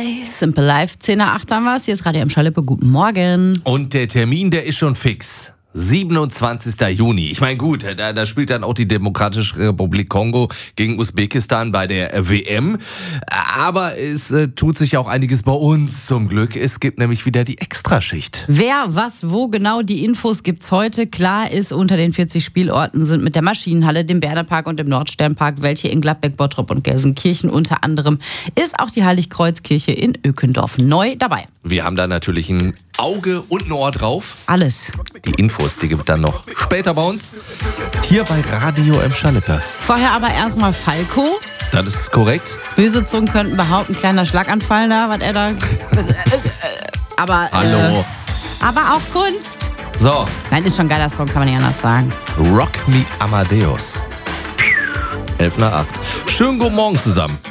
Simple Life, 10 nach 8 haben wir es. Hier ist Radio M. Schalippe. Guten Morgen. Und der Termin, der ist schon fix. 27. Juni. Ich meine, gut, da spielt dann auch die Demokratische Republik Kongo gegen Usbekistan bei der WM. Aber es tut sich auch einiges bei uns zum Glück. Es gibt nämlich wieder die Extraschicht. Wer, was, wo genau, die Infos gibt's heute. Klar ist, unter den 40 Spielorten sind mit der Maschinenhalle, dem Bernerpark und dem Nordsternpark, welche in Gladbeck, Bottrop und Gelsenkirchen unter anderem, ist auch die Heiligkreuzkirche in Ökendorf neu dabei. Wir haben da natürlich ein Auge und ein Ohr drauf. Alles. Die Infos, die gibt dann noch später bei uns. Hier bei Radio M. Schalippe. Vorher aber erstmal Falco. Das ist korrekt. Böse Zungen könnten behaupten, kleiner Schlaganfall da, was er da... aber, Hallo. aber auch Kunst. So, Nein, ist schon ein geiler Song, kann man nicht anders sagen. Rock Me Amadeus. 11 nach 8. Schönen guten Morgen zusammen.